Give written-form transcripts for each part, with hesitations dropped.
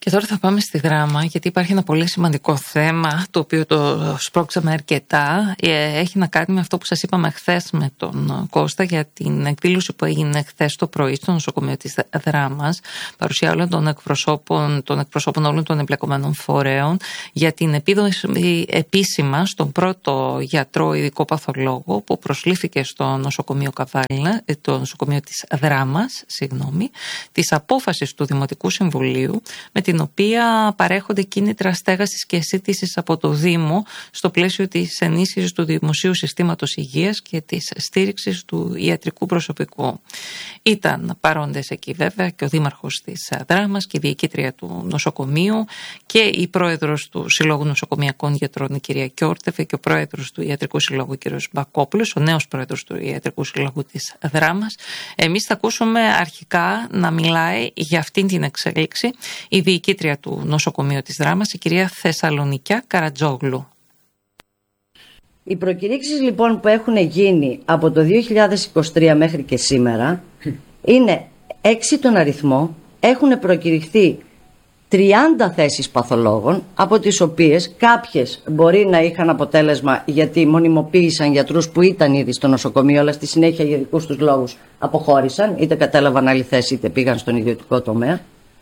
Και τώρα θα πάμε στη Δράμα, γιατί υπάρχει ένα πολύ σημαντικό θέμα, το οποίο το σπρώξαμε αρκετά. Έχει να κάνει με αυτό που σας είπαμε χθες με τον Κώστα για την εκδήλωση που έγινε χθες το πρωί στο νοσοκομείο της Δράμας, παρουσία όλων των εκπροσώπων όλων των εμπλεκομένων φορέων, για την επίδοση επίσημα στον πρώτο γιατρό ειδικό παθολόγο που προσλήφθηκε στο νοσοκομείο το νοσοκομείο της Δράμας, της απόφασης του Δημοτικού Συμβουλίου, με την οποία παρέχονται κίνητρα στέγασης και σύντησης από το Δήμο στο πλαίσιο της ενίσχυσης του δημοσίου συστήματος υγείας και της στήριξης του ιατρικού προσωπικού. Ήταν παρόντες εκεί βέβαια και ο Δήμαρχος της Δράμας και η διοικήτρια του νοσοκομείου και η πρόεδρος του Συλλόγου Νοσοκομειακών Γιατρών, η κυρία Κιόρτεφε, και ο πρόεδρος του Ιατρικού Συλλόγου, ο κύριος Μπακόπουλος, ο νέος πρόεδρος του Ιατρικού Συλλόγου της Δράμας. Εμείς θα ακούσουμε αρχικά να μιλάει για αυτήν την εξέλιξη η διοικήτρια του νοσοκομείου της Δράμας, η κυρία Θεσσαλονικιά Καρατζόγλου. Οι προκηρύξεις λοιπόν που έχουν γίνει από το 2023 μέχρι και σήμερα είναι 6 τον αριθμό. Έχουν προκηρυχθεί 30 θέσεις παθολόγων, από τις οποίες κάποιες μπορεί να είχαν αποτέλεσμα γιατί μονιμοποίησαν γιατρούς που ήταν ήδη στο νοσοκομείο, αλλά στη συνέχεια για δικούς τους λόγους αποχώρησαν, είτε κατέλαβαν άλλη θέση είτε πήγαν στον ιδιωτικό τομέα.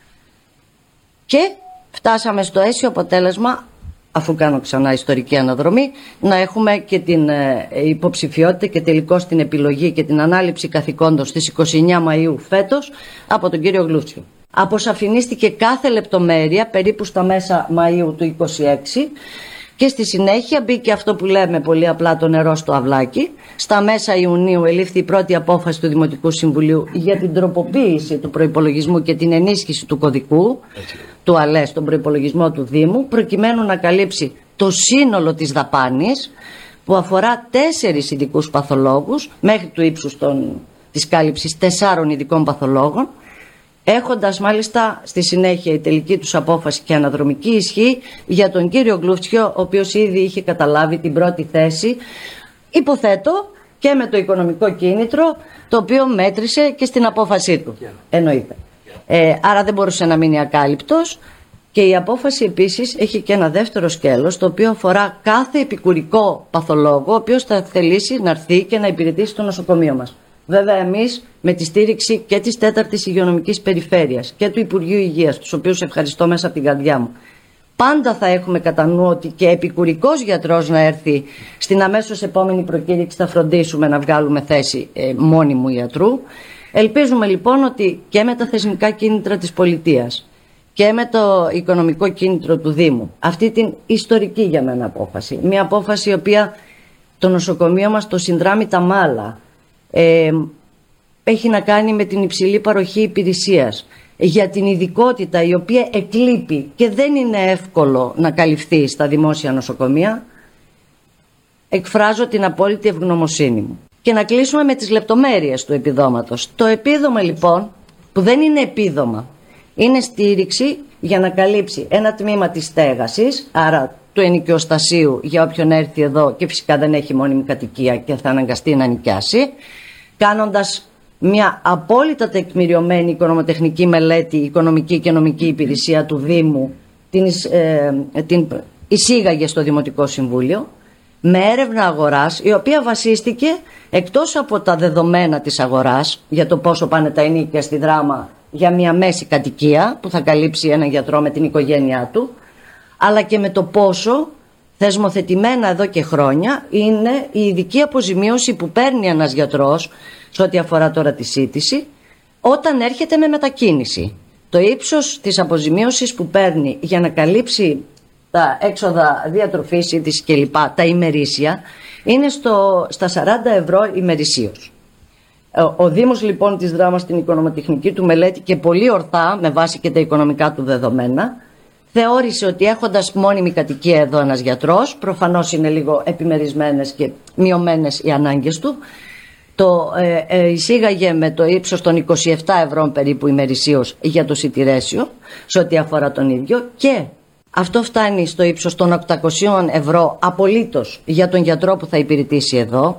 Και φτάσαμε στο αίσιο αποτέλεσμα, αφού κάνω ξανά ιστορική αναδρομή, να έχουμε και την υποψηφιότητα και τελικώς την επιλογή και την ανάληψη καθηκόντων στις 29 Μαΐου φέτος από τον κύριο Γλούτσιο. Αποσαφηνίστηκε κάθε λεπτομέρεια περίπου στα μέσα Μαΐου του 26 και στη συνέχεια μπήκε αυτό που λέμε πολύ απλά το νερό στο αυλάκι. Στα μέσα Ιουνίου ελήφθη η πρώτη απόφαση του Δημοτικού Συμβουλίου για την τροποποίηση του προϋπολογισμού και την ενίσχυση του κωδικού του ΑΛΕ στον προϋπολογισμό του Δήμου, προκειμένου να καλύψει το σύνολο της δαπάνης που αφορά 4 ειδικούς παθολόγους μέχρι του ύψους της κάλυψης 4 ειδικών παθολόγων, έχοντας μάλιστα στη συνέχεια η τελική τους απόφαση και αναδρομική ισχύ για τον κύριο Γλούτσιο, ο οποίος ήδη είχε καταλάβει την πρώτη θέση, υποθέτω και με το οικονομικό κίνητρο, το οποίο μέτρησε και στην απόφασή του, εννοείται. Άρα δεν μπορούσε να μείνει ακάλυπτος. Και η απόφαση επίσης έχει και ένα δεύτερο σκέλος, το οποίο αφορά κάθε επικουρικό παθολόγο, ο οποίος θα θελήσει να έρθει και να υπηρετήσει το νοσοκομείο μας. Βέβαια, εμείς με τη στήριξη και της 4ης Υγειονομικής Περιφέρειας και του Υπουργείου Υγείας, τους οποίους ευχαριστώ μέσα από την καρδιά μου, πάντα θα έχουμε κατά νου ότι και επικουρικός γιατρός να έρθει στην αμέσως επόμενη προκήρυξη θα φροντίσουμε να βγάλουμε θέση μόνιμου ιατρού. Ελπίζουμε λοιπόν ότι και με τα θεσμικά κίνητρα της πολιτείας και με το οικονομικό κίνητρο του Δήμου, αυτή την ιστορική για μένα απόφαση, μια απόφαση η οποία το νοσοκομείο μας το συνδράμει τα μάλα, έχει να κάνει με την υψηλή παροχή υπηρεσίας, για την ειδικότητα η οποία εκλείπει και δεν είναι εύκολο να καλυφθεί στα δημόσια νοσοκομεία, εκφράζω την απόλυτη ευγνωμοσύνη μου. Και να κλείσουμε με τις λεπτομέρειες του επιδόματος. Το επίδομα λοιπόν, που δεν είναι επίδομα, είναι στήριξη για να καλύψει ένα τμήμα της στέγασης, άρα του ενοικιοστασίου για όποιον έρθει εδώ και φυσικά δεν έχει μόνιμη κατοικία και θα αναγκαστεί να νοικιάσει, κάνοντας μια απόλυτα τεκμηριωμένη οικονομοτεχνική μελέτη, οικονομική και νομική υπηρεσία του Δήμου, την εισήγαγε στο Δημοτικό Συμβούλιο, με έρευνα αγοράς, η οποία βασίστηκε εκτός από τα δεδομένα της αγοράς για το πόσο πάνε τα ενοίκια στη Δράμα για μια μέση κατοικία που θα καλύψει έναν γιατρό με την οικογένειά του, αλλά και με το πόσο θεσμοθετημένα εδώ και χρόνια είναι η ειδική αποζημίωση που παίρνει ένας γιατρός σε ό,τι αφορά τώρα τη σύντηση όταν έρχεται με μετακίνηση. Το ύψος της αποζημίωσης που παίρνει για να καλύψει τα έξοδα διατροφής, σύντησης κλπ, τα ημερήσια, είναι στα 40 ευρώ ημερησίως. Ο Δήμος λοιπόν της Δράμας στην οικονομοτεχνική του μελέτη και πολύ ορθά με βάση και τα οικονομικά του δεδομένα θεώρησε ότι έχοντας μόνιμη κατοικία εδώ ένας γιατρός, προφανώς είναι λίγο επιμερισμένες και μειωμένες οι ανάγκες του, το εισήγαγε με το ύψος των 27 ευρώ περίπου ημερησίως για το σιτηρέσιο σε ό,τι αφορά τον ίδιο, και αυτό φτάνει στο ύψος των 800 ευρώ απολύτως για τον γιατρό που θα υπηρετήσει εδώ,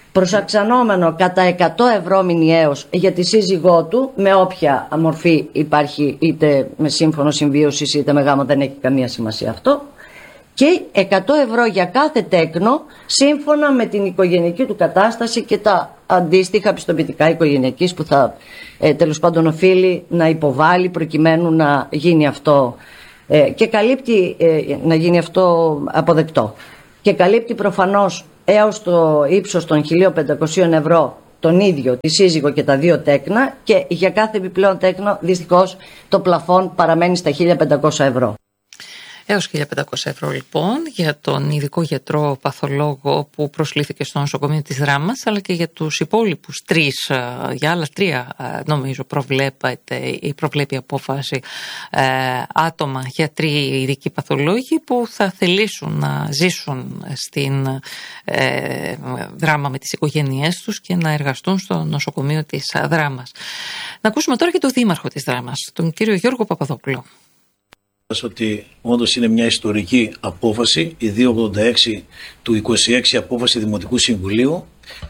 προσαυξανόμενο κατά 100 ευρώ μηνιαίως για τη σύζυγό του, με όποια μορφή υπάρχει, είτε με σύμφωνο συμβίωσης είτε με γάμο, δεν έχει καμία σημασία αυτό, και 100 ευρώ για κάθε τέκνο σύμφωνα με την οικογενειακή του κατάσταση και τα αντίστοιχα πιστοποιητικά οικογενειακής που θα τέλος πάντων οφείλει να υποβάλει προκειμένου να γίνει αυτό και καλύπτει, να γίνει αυτό αποδεκτό. Και καλύπτει προφανώς έως το ύψος των 1.500 ευρώ τον ίδιο, τη σύζυγο και τα δύο τέκνα, και για κάθε επιπλέον τέκνο δυστυχώς το πλαφόν παραμένει στα 1.500 ευρώ. Έως 1.500 ευρώ λοιπόν για τον ειδικό γιατρό παθολόγο που προσλήφθηκε στο νοσοκομείο της Δράμας, αλλά και για τους υπόλοιπους για άλλα 3 νομίζω προβλέπει απόφαση άτομα, γιατροί, ειδικοί παθολόγοι που θα θελήσουν να ζήσουν στην Δράμα με τις οικογένειές τους και να εργαστούν στο νοσοκομείο της Δράμας. Να ακούσουμε τώρα και τον δήμαρχο της Δράμας, τον κύριο Γιώργο Παπαδόπουλο. Ότι όντως είναι μια ιστορική απόφαση, η 286 του 26, απόφαση Δημοτικού Συμβουλίου,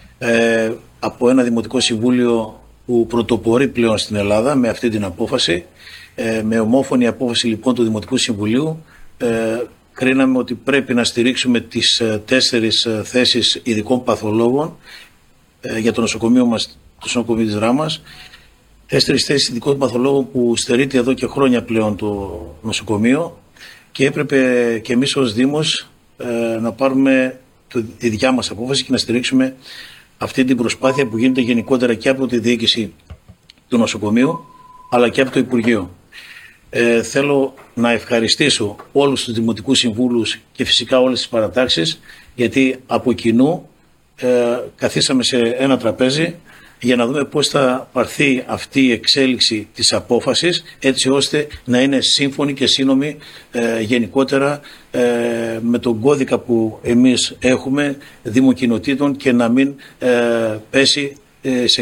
από ένα Δημοτικό Συμβούλιο που πρωτοπορεί πλέον στην Ελλάδα με αυτή την απόφαση. Με ομόφωνη απόφαση λοιπόν του Δημοτικού Συμβουλίου κρίναμε ότι πρέπει να στηρίξουμε τις 4 θέσεις ειδικών παθολόγων για το νοσοκομείο μας, το νοσοκομείο της Δράμας. 4 θέσεις ειδικών παθολόγων που στερείται εδώ και χρόνια πλέον το νοσοκομείο, και έπρεπε και εμείς ως Δήμος να πάρουμε τη δικιά μας απόφαση και να στηρίξουμε αυτή την προσπάθεια που γίνεται γενικότερα και από τη διοίκηση του νοσοκομείου αλλά και από το Υπουργείο. Θέλω να ευχαριστήσω όλους τους Δημοτικούς Συμβούλους και φυσικά όλες τις παρατάξεις, γιατί από κοινού καθίσαμε σε ένα τραπέζι για να δούμε πώς θα πάρθει αυτή η εξέλιξη της απόφασης, έτσι ώστε να είναι σύμφωνη και σύνομη γενικότερα με τον κώδικα που εμείς έχουμε δημοκοινοτήτων και να μην πέσει σε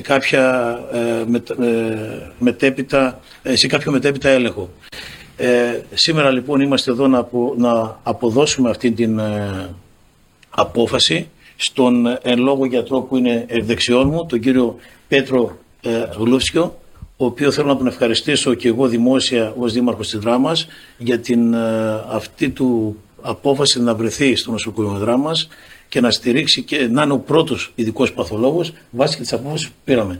κάποιο μετέπειτα έλεγχο. Σήμερα λοιπόν είμαστε εδώ να αποδώσουμε αυτή την απόφαση στον εν λόγω γιατρό που είναι δεξιόν μου, τον κύριο Πέτρο Γλούφσκιο, ο οποίο θέλω να τον ευχαριστήσω και εγώ δημόσια ως δήμαρχος της Δράμας για την αυτή του απόφαση να βρεθεί στο νοσοκομείο Δράμας και να στηρίξει και να είναι ο πρώτος ειδικός παθολόγος βάσει και της απόφασης που πήραμε.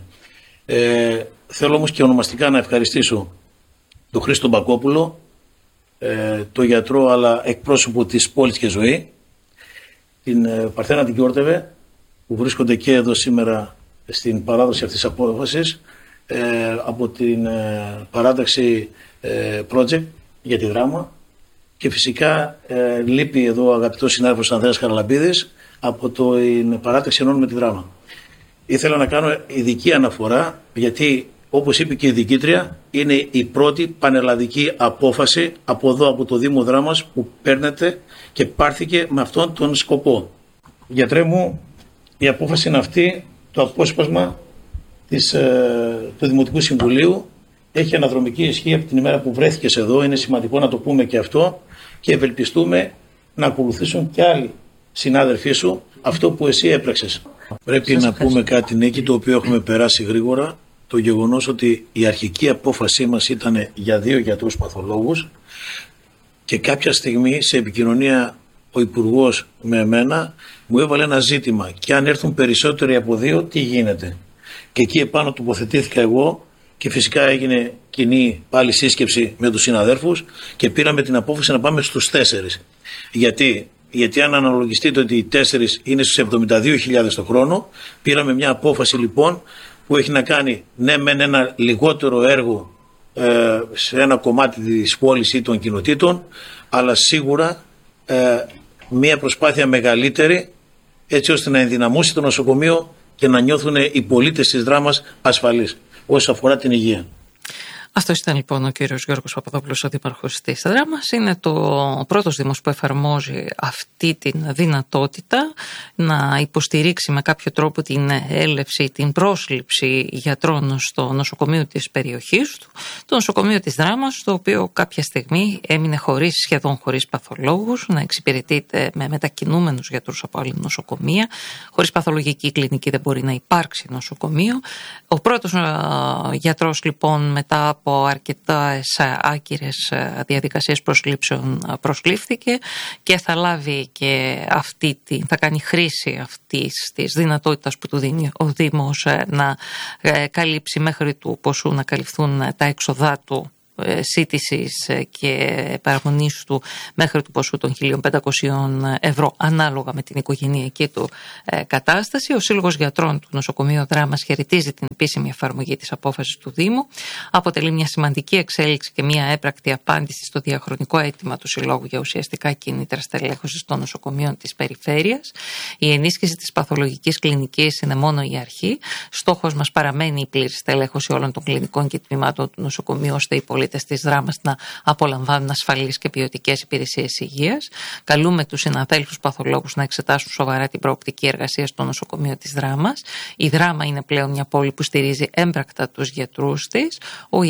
Θέλω όμως και ονομαστικά να ευχαριστήσω τον Χρήστο Μπακόπουλο, τον γιατρό αλλά εκπρόσωπο της Πόλης και Ζωή, την Παρθένα την Κιόρτεβε, που βρίσκονται και εδώ σήμερα στην παράδοση αυτής της απόφασης, από την παράταξη project για τη Δράμα, και φυσικά λείπει εδώ ο αγαπητός συνάδελφος Ανδρέας Χαραλαμπίδης από την παράταξη ενών με τη Δράμα. Ήθελα να κάνω ειδική αναφορά, γιατί όπως είπε και η διοικήτρια, είναι η πρώτη πανελλαδική απόφαση από εδώ, από το Δήμο Δράμας, που παίρνεται και πάρθηκε με αυτόν τον σκοπό. Γιατρέ μου, η απόφαση είναι αυτή, το απόσπασμα του Δημοτικού Συμβουλίου έχει αναδρομική ισχύ από την ημέρα που βρέθηκες εδώ. Είναι σημαντικό να το πούμε και αυτό, και ευελπιστούμε να ακολουθήσουν και άλλοι συνάδελφοί σου αυτό που εσύ έπραξες. Πρέπει να πούμε κάτι, Νίκη, το οποίο έχουμε περάσει γρήγορα. Το γεγονός ότι η αρχική απόφασή μας ήταν για 2 γιατρούς παθολόγους, και κάποια στιγμή σε επικοινωνία ο Υπουργός με εμένα μου έβαλε ένα ζήτημα, και αν έρθουν περισσότεροι από 2 τι γίνεται. Και εκεί επάνω τοποθετήθηκα εγώ, και φυσικά έγινε κοινή πάλι σύσκεψη με τους συναδέρφους και πήραμε την απόφαση να πάμε στους 4. Γιατί αν αναλογιστείτε ότι οι 4 είναι στους 72.000 το χρόνο, πήραμε μια απόφαση λοιπόν που έχει να κάνει ναι μεν ένα λιγότερο έργο σε ένα κομμάτι της πόλης ή των κοινοτήτων, αλλά σίγουρα μια προσπάθεια μεγαλύτερη, έτσι ώστε να ενδυναμώσει το νοσοκομείο και να νιώθουν οι πολίτες της Δράμας ασφαλείς όσον αφορά την υγεία. Αυτό ήταν λοιπόν ο κύριος Γιώργος Παπαδόπουλος, ο δήμαρχος της Δράμας. Είναι το πρώτος δήμος που εφαρμόζει αυτή τη δυνατότητα να υποστηρίξει με κάποιο τρόπο την έλευση, την πρόσληψη γιατρών στο νοσοκομείο της περιοχής του. Το νοσοκομείο της Δράμας, το οποίο κάποια στιγμή έμεινε σχεδόν χωρίς παθολόγους, να εξυπηρετείται με μετακινούμενους γιατρούς από άλλη νοσοκομεία. Χωρίς παθολογική κλινική δεν μπορεί να υπάρξει νοσοκομείο. Ο πρώτος γιατρός λοιπόν, μετά από αρκετές άκυρες διαδικασίες προσλήψεων, προσλήφθηκε και θα λάβει και θα κάνει χρήση αυτής της δυνατότητας που του δίνει ο Δήμος να καλύψει μέχρι του ποσού να καλυφθούν τα έξοδά του σύντησης και παραμονής του μέχρι του ποσού των 1.500 ευρώ ανάλογα με την οικογενειακή του κατάσταση. Ο Σύλλογος Γιατρών του Νοσοκομείου Δράμας χαιρετίζει την επίσημη εφαρμογή της απόφασης του Δήμου. Αποτελεί μια σημαντική εξέλιξη και μια έπρακτη απάντηση στο διαχρονικό αίτημα του Συλλόγου για ουσιαστικά κίνητρα στελέχωσης των νοσοκομείων της περιφέρειας. Η ενίσχυση της παθολογικής κλινικής είναι μόνο η αρχή. Στόχος μας παραμένει η πλήρης στελέχωση όλων των κλινικών και τμήματων του νοσοκομείου, ώστε οι πολίτες της Δράμας να απολαμβάνουν ασφαλείς και ποιοτικές υπηρεσίες υγείας. Καλούμε τους συναδέλφους παθολόγους να εξετάσουν σοβαρά την προοπτική εργασία στο νοσοκομείο της Δράμας. Η Δράμα είναι πλέον μια πόλη που στηρίζει έμπρακτα τους γιατρούς της.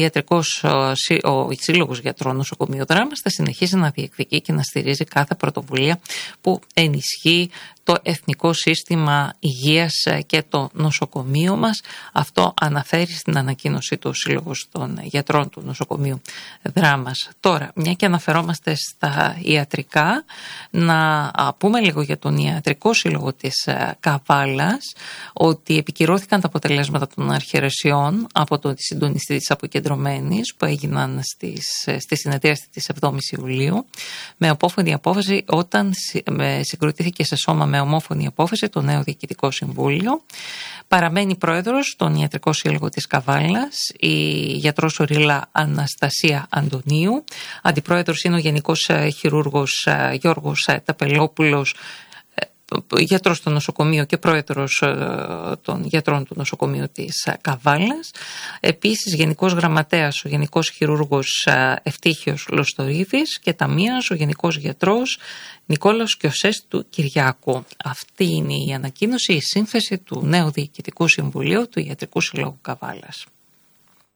Ο Σύλλογος Γιατρών Νοσοκομείου Δράμας θα συνεχίσει να διεκδικεί και να στηρίζει κάθε πρωτοβουλία που ενισχύει το εθνικό σύστημα υγείας και το νοσοκομείο μας. Αυτό αναφέρει στην ανακοίνωσή του Σύλλογος των Γιατρών του Νοσοκομείου Δράμας. Τώρα, μια και αναφερόμαστε στα ιατρικά, να πούμε λίγο για τον Ιατρικό Σύλλογο της Καβάλας, ότι επικυρώθηκαν τα αποτελέσματα των αρχαιρεσιών από τον συντονιστή της αποκεντρωμένης που έγιναν στη συνεδρίαση της 7ης Ιουλίου με ομόφωνη απόφαση, όταν συγκροτήθηκε σε σώμα με ομόφωνη απόφαση το νέο Διοικητικό Συμβούλιο. Παραμένει πρόεδρος στον Ιατρικό Σύλλογο της Καβάλας η γιατρός Ορίλα Αναστασία Αντωνίου. Αντιπρόεδρος είναι ο Γενικός Χειρούργος Γιώργος Ταπελόπουλος, γιατρός στο νοσοκομείο και πρόεδρος των γιατρών του νοσοκομείου της Καβάλας. Επίσης Γενικός Γραμματέας ο Γενικός Χειρούργος Ευτύχιος Λοστορίδης και ταμείας ο Γενικός Γιατρός Νικόλαος Κιωσές του Κυριάκου. Αυτή είναι η ανακοίνωση, η σύνθεση του νέου Διοικητικού Συμβουλίου του Ιατρικού Συλλόγου Καβάλας.